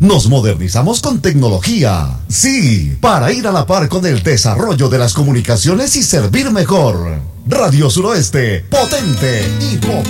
Nos modernizamos con tecnología. Sí, para ir a la par con el desarrollo de las comunicaciones y servir mejor. Radio Suroeste, potente y potente.